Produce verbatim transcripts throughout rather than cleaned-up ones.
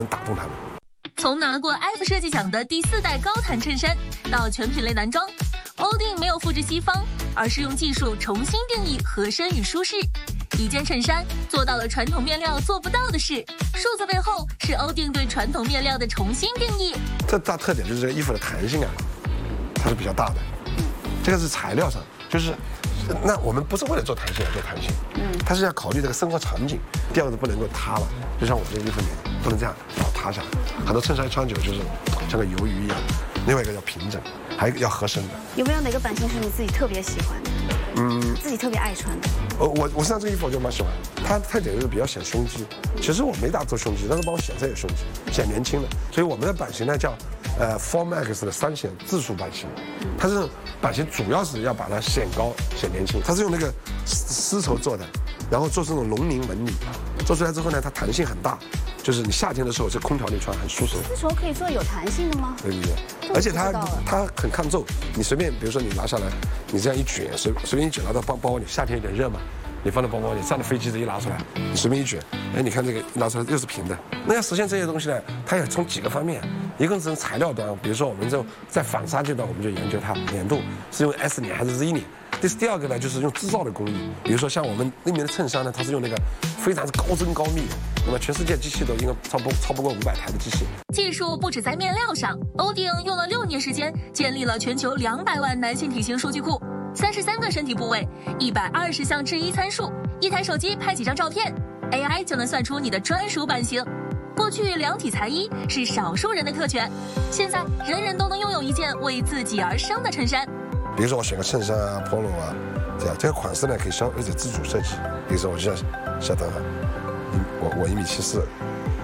打动他们。 从拿过 F 设计奖的第四代高弹衬衫到全品类男装，欧丁没有复制西方，而是用技术重新定义合身与舒适。一件衬衫做到了传统面料做不到的事，数字背后是欧丁对传统面料的重新定义。 这大特点就是这个衣服的弹性啊，它是比较大的。这个是材料上，就是那我们不是为了做弹性而做弹性，嗯，它是要考虑这个生活场景。第二个是不能够塌了，就像我这个衣服里不能这样老塌下来，很多衬衫穿久就是像个鱿鱼一样。另外一个要平整，还有一个要合身的。 有没有哪个版型是你自己特别喜欢的？嗯，自己特别爱穿的。 我我我身上这个衣服我就蛮喜欢，它特点就是比较显胸肌。其实我没大做胸肌，但是帮我显色有胸肌，显年轻的。所以我们的版型呢叫呃 Form X 的三显自述版型，它这种版型主要是要把它显高显年轻。它是用那个丝绸做的，然后做这种龙鳞纹理，做出来之后呢，它弹性很大。就是你夏天的时候，这空调里穿很舒适。 丝绸可以做有弹性的吗？ 对对对，而且它它很抗皱。你随便，比如说你拿下来，你这样一卷，随随便一卷拿到包包里，夏天有点热嘛，你放到包包里，上了飞机的一拿出来，你随便一卷，哎，你看这个一拿出来又是平的。那要实现这些东西呢，它也从几个方面，一个是从材料端，比如说我们这种在反纱阶段，我们就研究它粘度是用 S 粘还是 Z 粘。第第二个呢，就是用制造的工艺，比如说像我们那边的衬衫呢，它是用那个非常高针高密的，那么全世界机器都应该超不超不过五百台的机器。 技术不止在面料上，欧丁用了六年时间建立了全球两百万男性体型数据库，三十三个身体部位，一百二十项制衣参数，一台手机拍几张照片 ，A I 就能算出你的专属版型。过去量体裁衣是少数人的特权，现在人人都能拥有一件为自己而生的衬衫。 比如说我选个衬衫啊、polo 啊，这样这个款式呢可以消而且自主设计。比如说我就像小灯哈，我我一米七四，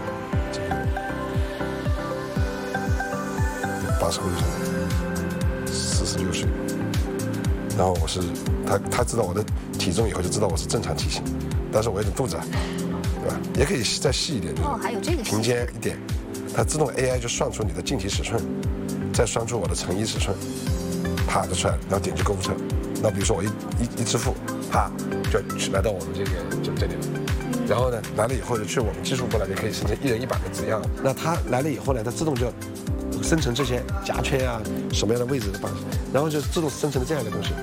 八十公斤，四十六岁，然后我是他他知道我的体重以后就知道我是正常体型，但是我有点肚子，对吧？也可以再细一点， 哦，还有这个平肩一点，它自动 A I 就算出你的净体尺寸，再算出我的成衣尺寸。啪就出来，然后点击购物车。那比如说我一一一支付，啪就来到我们这个就这里了。然后呢，来了以后就去我们技术部那边可以生成一人一百个字样。那它来了以后呢，它自动就生成这些夹圈啊，什么样的位置的方式，然后就自动生成了这样的东西。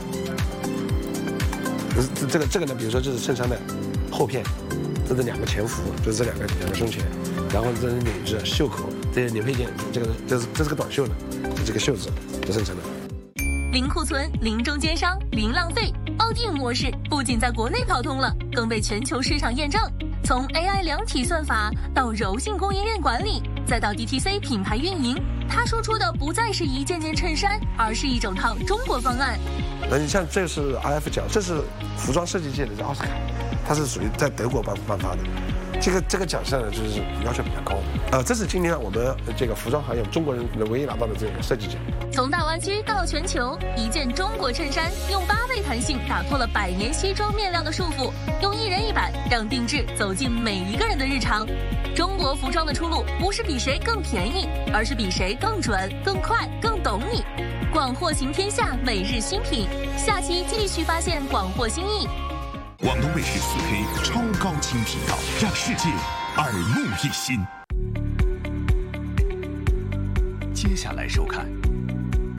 这这个这个呢，比如说这是衬衫的后片，这是两个前幅，就是这两个两个胸前，然后这是领子、袖口，这些零配件，这个这是这是个短袖的，这个袖子就生成了。 零库存、零中间商、零浪费，欧丁模式不仅在国内跑通了，更被全球市场验证。从 A I 量体算法到柔性供应链管理，再到 D T C 品牌运营，他输出的不再是一件件衬衫，而是一整套中国方案。 那你像这是 I F 奖，这是服装设计界的叫奥斯卡，它是属于在德国颁颁发的。这个这个奖项呢，就是要求比较高。呃，这是今年我们这个服装行业中国人唯一拿到的这个设计奖。 从大湾区到全球，一件中国衬衫用八倍弹性打破了百年西装面料的束缚，用一人一版让定制走进每一个人的日常。中国服装的出路不是比谁更便宜，而是比谁更准、更快、更懂你。广货行天下，每日新品。下期继续发现广货新意。 广东卫视四 K 超高清频道，让世界耳目一新。接下来收看